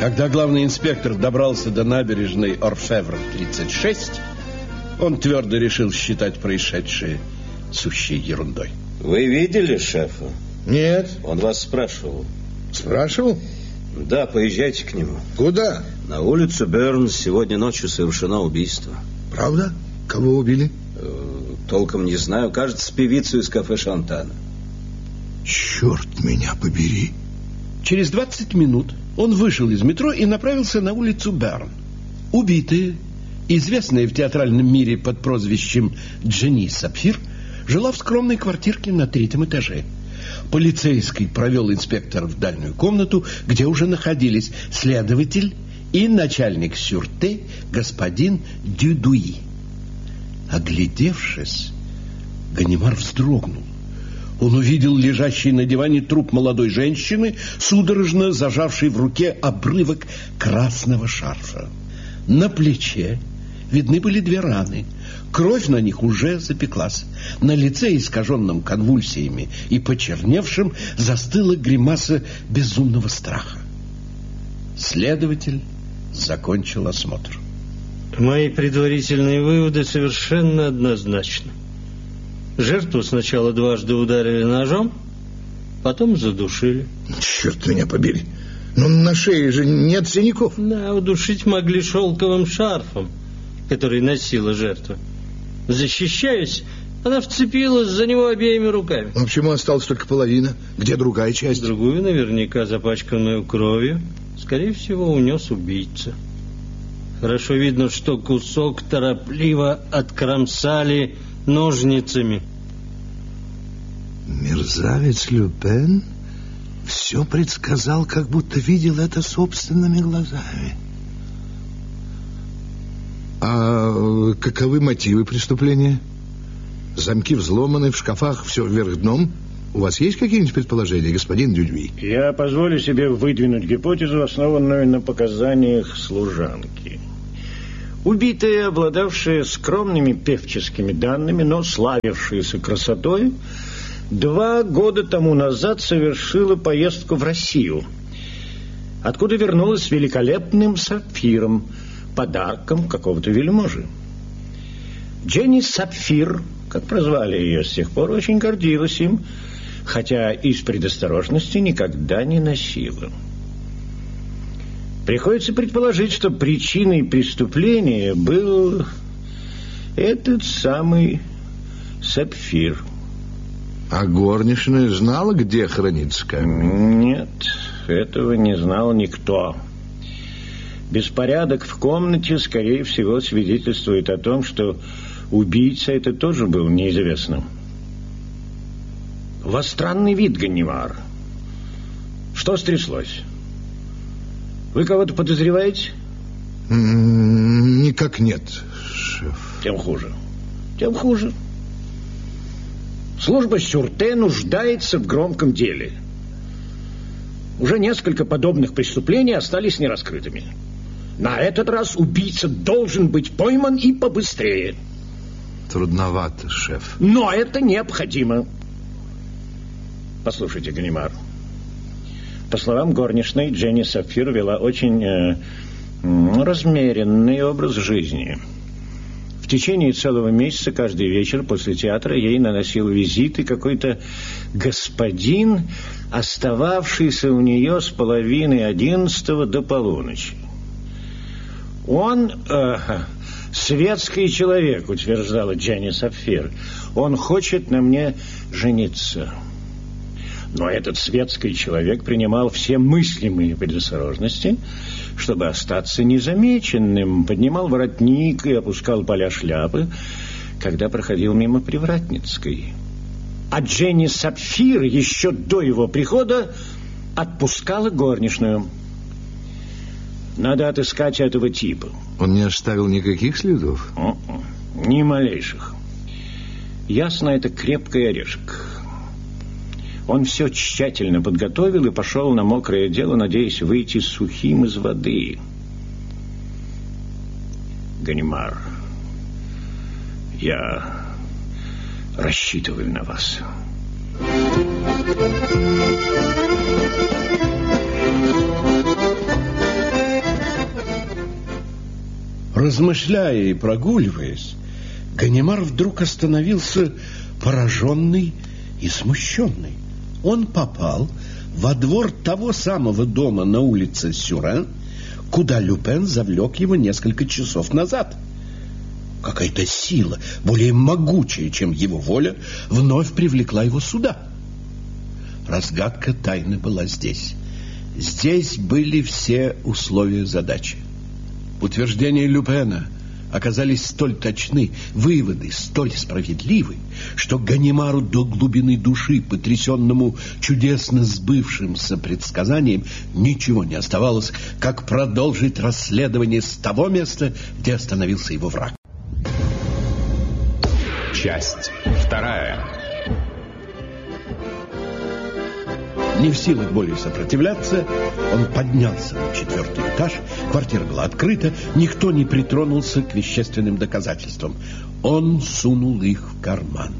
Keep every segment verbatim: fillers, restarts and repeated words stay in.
Когда главный инспектор добрался до набережной Орфевр тридцать шесть, он твердо решил считать происшедшее сущей ерундой. Вы видели шефа? Нет. Он вас спрашивал. Спрашивал? Да, поезжайте к нему. Куда? На улицу Бернс сегодня ночью совершено убийство. Правда? Кого убили? Э, толком не знаю. Кажется, певицу из кафе Шантана. Черт меня побери. Через двадцать минут он вышел из метро и направился на улицу Берн. Убитая, известная в театральном мире под прозвищем Дженни Сапфир, жила в скромной квартирке на третьем этаже. Полицейский провел инспектора в дальнюю комнату, где уже находились следователь и начальник сюрте господин Дюдуи. Оглядевшись, Ганимар вздрогнул. Он увидел лежащий на диване труп молодой женщины, судорожно зажавшей в руке обрывок красного шарфа. На плече видны были две раны. Кровь на них уже запеклась. На лице, искаженном конвульсиями и почерневшем, застыла гримаса безумного страха. Следователь закончил осмотр. Мои предварительные выводы совершенно однозначны. Жертву сначала дважды ударили ножом, потом задушили. Черт меня побери. Но на шее же нет синяков. Да, удушить могли шелковым шарфом, который носила жертва. Защищаясь, она вцепилась за него обеими руками. Но почему осталась только половина? Где другая часть? Другую, наверняка запачканную кровью, скорее всего, унес убийца. Хорошо видно, что кусок торопливо откромсали ножницами. Мерзавец Люпен все предсказал, как будто видел это собственными глазами. А каковы мотивы преступления? Замки взломаны, в шкафах все вверх дном. У вас есть какие-нибудь предположения, господин Дюдуи? Я позволю себе выдвинуть гипотезу, основанную на показаниях служанки. Убитая, обладавшая скромными певческими данными, но славившаяся красотой, два года тому назад совершила поездку в Россию, откуда вернулась с великолепным сапфиром, подарком какого-то вельможи. Дженни Сапфир, как прозвали ее с тех пор, очень гордилась им, хотя из предосторожности никогда не носила. Приходится предположить, что причиной преступления был этот самый сапфир. А горничная знала, где хранится камень? Нет, этого не знал никто. Беспорядок в комнате, скорее всего, свидетельствует о том, что убийца это тоже был неизвестным. У вас странный вид, Ганимар. Что стряслось? Вы кого-то подозреваете? Никак нет, шеф. Тем хуже. Тем хуже. Служба Сюрте нуждается в громком деле. Уже несколько подобных преступлений остались нераскрытыми. На этот раз убийца должен быть пойман и побыстрее. Трудновато, шеф. Но это необходимо. Послушайте, Ганимар. По словам горничной, Дженни Сапфир вела очень э, размеренный образ жизни. В течение целого месяца каждый вечер после театра ей наносил визиты какой-то господин, остававшийся у нее с половины одиннадцатого до полуночи. Он э, светский человек, утверждала Дженни Сапфир. Он хочет на мне жениться. Но этот светский человек принимал все мыслимые предосторожности, чтобы остаться незамеченным, поднимал воротник и опускал поля шляпы, когда проходил мимо Привратницкой. А Дженни Сапфир еще до его прихода отпускала горничную. Надо отыскать этого типа. Он не оставил никаких следов? Uh-uh. Ни малейших. Ясно, это крепкий орешек. Он все тщательно подготовил и пошел на мокрое дело, надеясь выйти сухим из воды. Ганимар, я рассчитываю на вас. Размышляя и прогуливаясь, Ганимар вдруг остановился пораженный и смущенный. Он попал во двор того самого дома на улице Сюрен, куда Люпен завлек его несколько часов назад. Какая-то сила, более могучая, чем его воля, вновь привлекла его сюда. Разгадка тайны была здесь. Здесь были все условия задачи. Утверждения Люпена оказались столь точны, выводы столь справедливы, что Ганимару до глубины души, потрясенному чудесно сбывшимся предсказанием, ничего не оставалось, как продолжить расследование с того места, где остановился его враг. Часть вторая. Не в силах более сопротивляться, он поднялся на четвертый этаж. Квартира была открыта, никто не притронулся к вещественным доказательствам. Он сунул их в карман.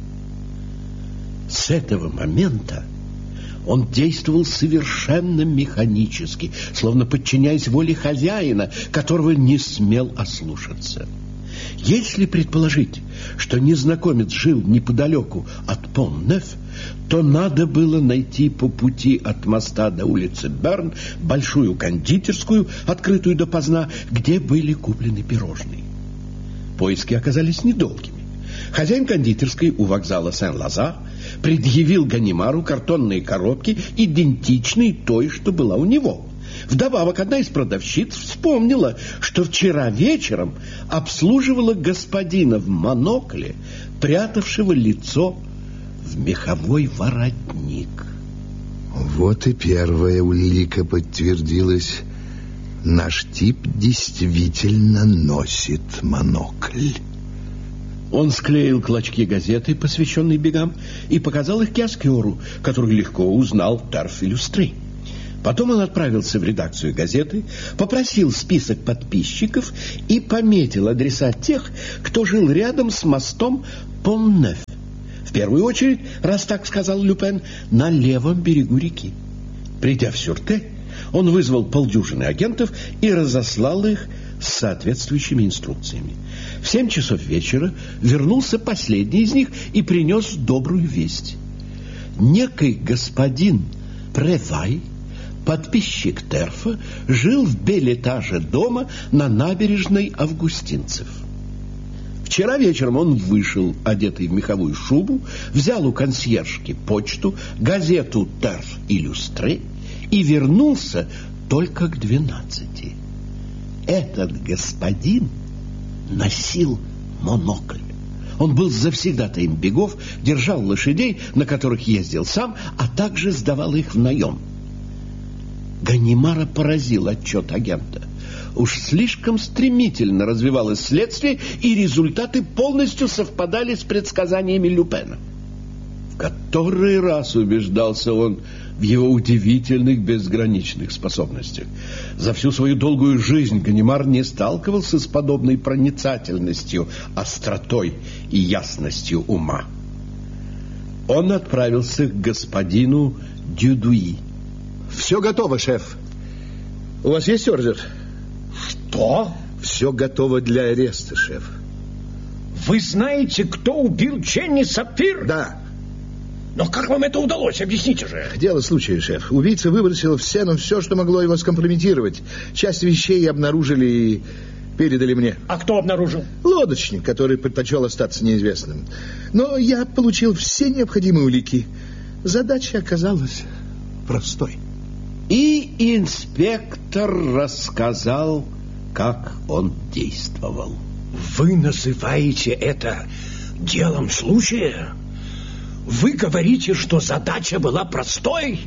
С этого момента он действовал совершенно механически, словно подчиняясь воле хозяина, которого не смел ослушаться. Если предположить, что незнакомец жил неподалеку от Пон-Неф, то надо было найти по пути от моста до улицы Берн большую кондитерскую, открытую допоздна, где были куплены пирожные. Поиски оказались недолгими. Хозяин кондитерской у вокзала Сен-Лазар предъявил Ганимару картонные коробки, идентичные той, что была у него. Вдобавок, одна из продавщиц вспомнила, что вчера вечером обслуживала господина в монокле, прятавшего лицо в меховой воротник. Вот и первая улика подтвердилась. Наш тип действительно носит монокль. Он склеил клочки газеты, посвященной бегам, и показал их Киоскеру, который легко узнал Тарф Иллюстрé. Потом он отправился в редакцию газеты, попросил список подписчиков и пометил адреса тех, кто жил рядом с мостом Пон-Неф. В первую очередь, раз так сказал Люпен, на левом берегу реки. Придя в Сюрте, он вызвал полдюжины агентов и разослал их с соответствующими инструкциями. В семь часов вечера вернулся последний из них и принес добрую весть. Некий господин Превай, подписчик Терфа, жил в бельэтаже дома на набережной Августинцев. Вчера вечером он вышел, одетый в меховую шубу, взял у консьержки почту, газету «Тарф Иллюстрé» и вернулся только к двенадцати. Этот господин носил монокль. Он был завсегдатаем бегов, держал лошадей, на которых ездил сам, а также сдавал их в наем. Ганимара поразил отчет агента. Уж слишком стремительно развивалось следствие, и результаты полностью совпадали с предсказаниями Люпена. В который раз убеждался он в его удивительных безграничных способностях. За всю свою долгую жизнь Ганимар не сталкивался с подобной проницательностью, остротой и ясностью ума. Он отправился к господину Дюдуи. Все готово, шеф. У вас есть ордер? Что? Все готово для ареста, шеф. Вы знаете, кто убил Дженни Сапфир? Да. Но как вам это удалось? Объясните же. Дело случая, шеф. Убийца выбросил в сцену все, что могло его скомпрометировать. Часть вещей обнаружили и передали мне. А кто обнаружил? Лодочник, который предпочел остаться неизвестным. Но я получил все необходимые улики. Задача оказалась простой. И инспектор рассказал, как он действовал. Вы называете это делом случая? Вы говорите, что задача была простой?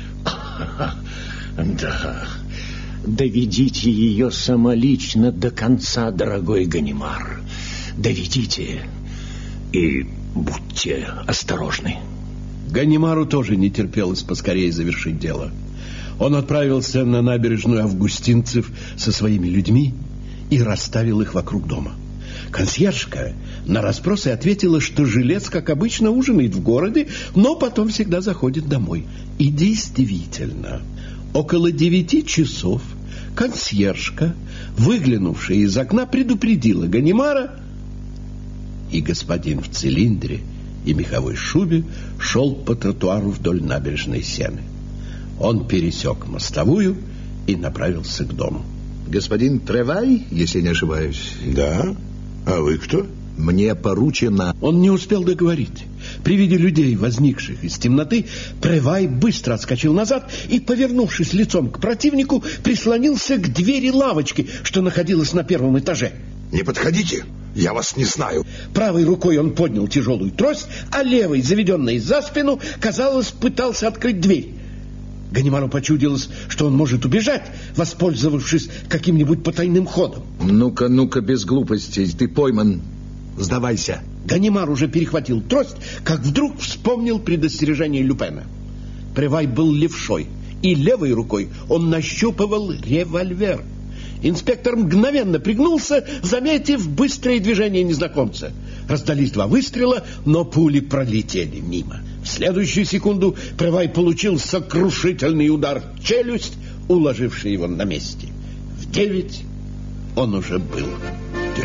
Да. Доведите ее самолично до конца, дорогой Ганимар. Доведите и будьте осторожны. Ганимару тоже не терпелось поскорее завершить дело. Он отправился на набережную Августинцев со своими людьми и расставил их вокруг дома. Консьержка на расспросы ответила, что жилец, как обычно, ужинает в городе, но потом всегда заходит домой. И действительно, около девяти часов консьержка, выглянувшая из окна, предупредила Ганимара, и господин в цилиндре и меховой шубе шел по тротуару вдоль набережной Сены. Он пересек мостовую и направился к дому. Господин Тревай, если не ошибаюсь. Да? А вы кто? Мне поручено... Он не успел договорить. При виде людей, возникших из темноты, Тревай быстро отскочил назад и, повернувшись лицом к противнику, прислонился к двери лавочки, что находилась на первом этаже. Не подходите, я вас не знаю. Правой рукой он поднял тяжелую трость, а левой, заведенной за спину, казалось, пытался открыть дверь. Ганимару почудилось, что он может убежать, воспользовавшись каким-нибудь потайным ходом. Ну-ка, ну-ка, без глупостей, ты пойман. Сдавайся. Ганимар уже перехватил трость, как вдруг вспомнил предостережение Люпена. Тревай был левшой, и левой рукой он нащупывал револьвер. Инспектор мгновенно пригнулся, заметив быстрое движение незнакомца. Раздались два выстрела, но пули пролетели мимо. В следующую секунду Тревай получил сокрушительный удар в челюсть, уложивший его на месте. В девять он уже был